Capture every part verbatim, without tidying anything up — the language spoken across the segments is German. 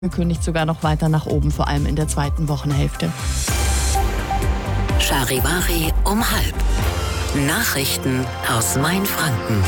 Gekündigt sogar noch weiter nach oben, vor allem in der zweiten Wochenhälfte. Charivari um halb. Nachrichten aus Mainfranken.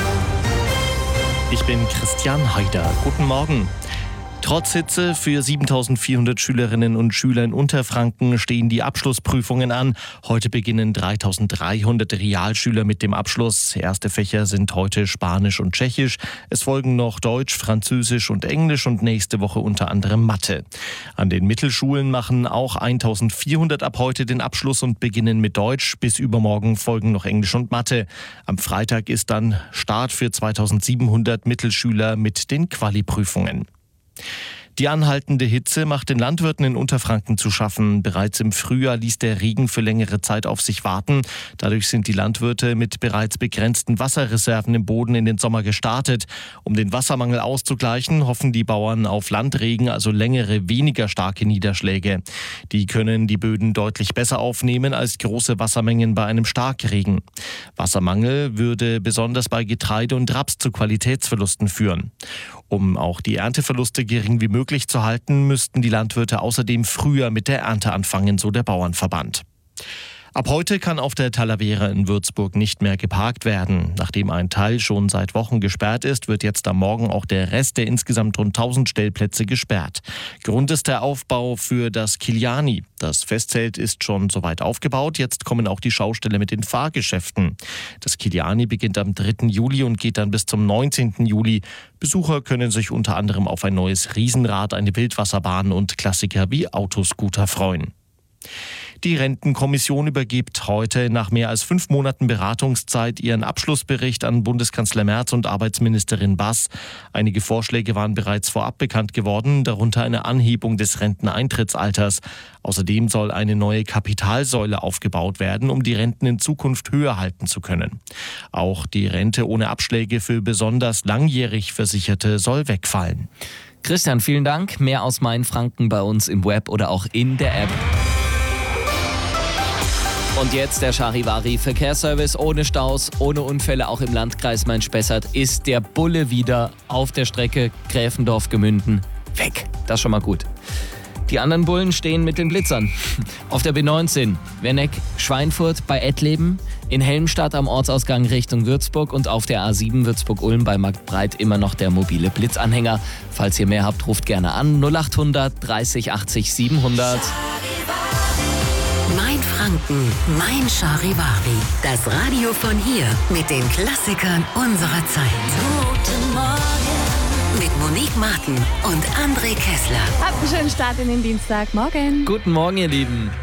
Ich bin Christian Haider. Guten Morgen. Trotz Hitze für siebentausendvierhundert Schülerinnen und Schüler in Unterfranken stehen die Abschlussprüfungen an. Heute beginnen dreitausenddreihundert Realschüler mit dem Abschluss. Erste Fächer sind heute Spanisch und Tschechisch. Es folgen noch Deutsch, Französisch und Englisch und nächste Woche unter anderem Mathe. An den Mittelschulen machen auch eintausendvierhundert ab heute den Abschluss und beginnen mit Deutsch. Bis übermorgen folgen noch Englisch und Mathe. Am Freitag ist dann Start für zweitausendsiebenhundert Mittelschüler mit den Quali-Prüfungen. Die anhaltende Hitze macht den Landwirten in Unterfranken zu schaffen. Bereits im Frühjahr ließ der Regen für längere Zeit auf sich warten. Dadurch sind die Landwirte mit bereits begrenzten Wasserreserven im Boden in den Sommer gestartet. Um den Wassermangel auszugleichen, hoffen die Bauern auf Landregen, also längere, weniger starke Niederschläge. Die können die Böden deutlich besser aufnehmen als große Wassermengen bei einem Starkregen. Wassermangel würde besonders bei Getreide und Raps zu Qualitätsverlusten führen. Um auch die Ernteverluste gering wie möglich zu halten, müssten die Landwirte außerdem früher mit der Ernte anfangen, so der Bauernverband. Ab heute kann auf der Talavera in Würzburg nicht mehr geparkt werden. Nachdem ein Teil schon seit Wochen gesperrt ist, wird jetzt am Morgen auch der Rest der insgesamt rund tausend Stellplätze gesperrt. Grund ist der Aufbau für das Kiliani. Das Festzelt ist schon soweit aufgebaut. Jetzt kommen auch die Schaustelle mit den Fahrgeschäften. Das Kiliani beginnt am dritten Juli und geht dann bis zum neunzehnten Juli. Besucher können sich unter anderem auf ein neues Riesenrad, eine Wildwasserbahn und Klassiker wie Autoscooter freuen. Die Rentenkommission übergibt heute nach mehr als fünf Monaten Beratungszeit ihren Abschlussbericht an Bundeskanzler Merz und Arbeitsministerin Bass. Einige Vorschläge waren bereits vorab bekannt geworden, darunter eine Anhebung des Renteneintrittsalters. Außerdem soll eine neue Kapitalsäule aufgebaut werden, um die Renten in Zukunft höher halten zu können. Auch die Rente ohne Abschläge für besonders langjährig Versicherte soll wegfallen. Christian, vielen Dank. Mehr aus Mainfranken bei uns im Web oder auch in der App. Und jetzt der Charivari-Verkehrsservice. Ohne Staus, ohne Unfälle, auch im Landkreis Main-Spessart ist der Bulle wieder auf der Strecke Gräfendorf-Gemünden weg. Das ist schon mal gut. Die anderen Bullen stehen mit den Blitzern. Auf der B neunzehn, Werneck-Schweinfurt bei Ettleben, in Helmstadt am Ortsausgang Richtung Würzburg und auf der A sieben Würzburg-Ulm bei Marktbreit immer noch der mobile Blitzanhänger. Falls ihr mehr habt, ruft gerne an null achthundert dreißig achtzig siebenhundert. Mainfranken, mein Charivari. Das Radio von hier mit den Klassikern unserer Zeit. Guten Morgen. Mit Monique Martin und André Kessler. Habt einen schönen Start in den Dienstag. Morgen. Guten Morgen, ihr Lieben.